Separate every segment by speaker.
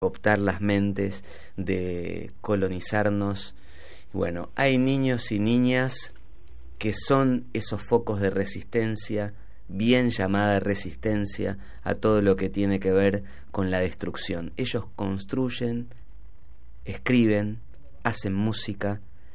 Speaker 1: cooptar las mentes, de colonizarnos. Bueno, hay niños y niñas que son esos focos de resistencia, bien llamada resistencia, a todo lo que tiene que ver con la destrucción. Ellos construyen, escriben, hacen música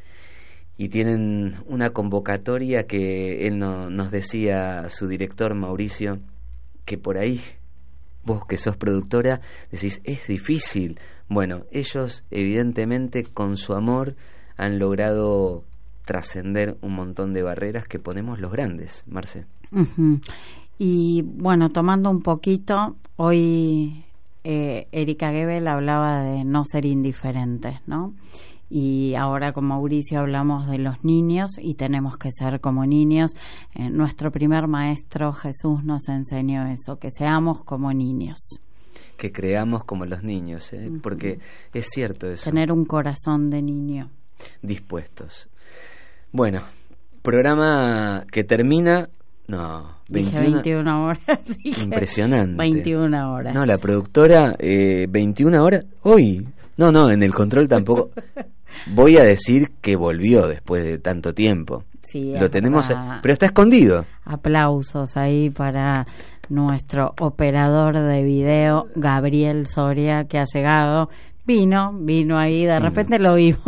Speaker 1: y tienen una convocatoria que él nos decía, su director Mauricio, que por ahí, vos que sos productora, decís, es difícil. Bueno, ellos evidentemente con su amor han logrado trascender un montón de barreras que ponemos los grandes, Marce.
Speaker 2: Uh-huh. Y bueno, tomando un poquito, hoy Erika Gebel hablaba de no ser indiferentes, ¿no? Y ahora con Mauricio hablamos de los niños y tenemos que ser como niños. Nuestro primer maestro Jesús nos enseñó eso, que seamos como niños.
Speaker 1: Que creamos como los niños, uh-huh. Porque es cierto eso.
Speaker 2: Tener un corazón de niño.
Speaker 1: Dispuestos. Bueno, programa que termina... No,
Speaker 2: 21 horas.
Speaker 1: Impresionante.
Speaker 2: 21 horas.
Speaker 1: No, la productora, 21 horas. Hoy. No, en el control tampoco. Voy a decir que volvió después de tanto tiempo.
Speaker 2: Sí,
Speaker 1: lo tenemos, pero está escondido.
Speaker 2: Aplausos ahí para nuestro operador de video, Gabriel Soria, que ha llegado. Vino ahí, de repente lo vimos.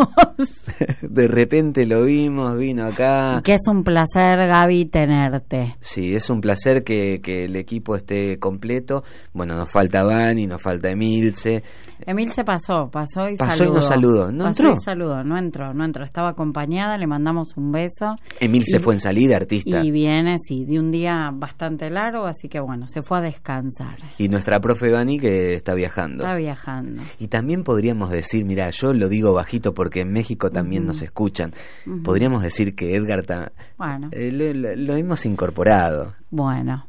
Speaker 1: De repente lo vimos, vino acá.
Speaker 2: Y que es un placer, Gaby, tenerte.
Speaker 1: Sí, es un placer que el equipo esté completo. Bueno, nos falta Vani, nos falta Emilce.
Speaker 2: Emilce pasó y
Speaker 1: pasó
Speaker 2: saludó.
Speaker 1: Y nos saludó. ¿No
Speaker 2: pasó
Speaker 1: entró?
Speaker 2: Y saludó, no entró. Estaba acompañada, le mandamos un beso.
Speaker 1: Emilce fue en salida, artista.
Speaker 2: Y viene, sí, de un día bastante largo, así que bueno, se fue a descansar.
Speaker 1: Y nuestra profe Vani que está viajando. Y también podríamos decir, mira, yo lo digo bajito porque en México también nos escuchan. Podríamos decir que Edgar
Speaker 2: bueno.
Speaker 1: Lo hemos incorporado.
Speaker 2: Bueno.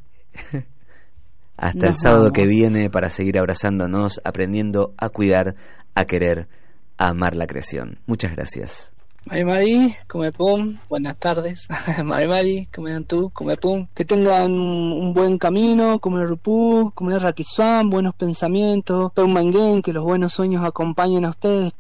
Speaker 1: Hasta el sábado que viene para seguir abrazándonos, aprendiendo a cuidar, a querer, a amar la creación. Muchas gracias.
Speaker 3: Mari, come pum, buenas tardes. Mari, come tú, come pum. Que tengan un buen camino, come rupú, come raquiswam, buenos pensamientos, pum manguén, que los buenos sueños acompañen a ustedes.